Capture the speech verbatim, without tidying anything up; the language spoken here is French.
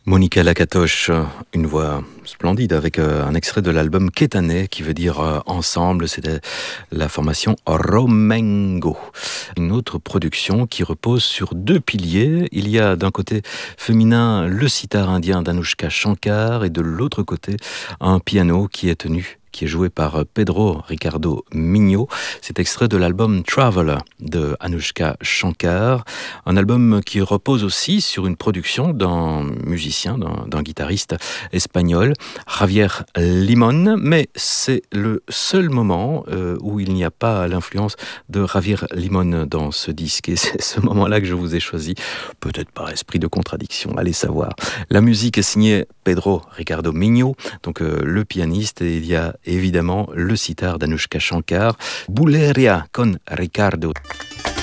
Monica Lacatoche, une voix splendide avec un extrait de l'album Kétané qui veut dire ensemble, c'était la formation Romengo. Une autre production qui repose sur deux piliers. Il y a d'un côté féminin le sitar indien d'Anushka Shankar et de l'autre côté un piano qui est tenu qui est joué par Pedro Ricardo Migno. C'est extrait de l'album Traveler de Anushka Shankar, un album qui repose aussi sur une production d'un musicien, d'un, d'un guitariste espagnol, Javier Limón, mais c'est le seul moment euh, où il n'y a pas l'influence de Javier Limón dans ce disque, et c'est ce moment-là que je vous ai choisi, peut-être par esprit de contradiction, allez savoir. La musique est signée Pedro Ricardo Migno, donc euh, le pianiste, et il y a évidemment le sitar d'Anushka Shankar, Buleria con Ricardo.